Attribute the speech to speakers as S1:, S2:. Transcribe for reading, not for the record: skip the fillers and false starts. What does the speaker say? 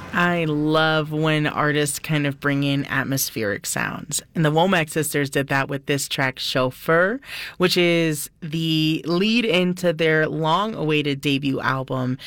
S1: I love when artists kind of bring in atmospheric sounds. And the Womack sisters did that with this track, Chauffeur, which is the lead into their long awaited debut album.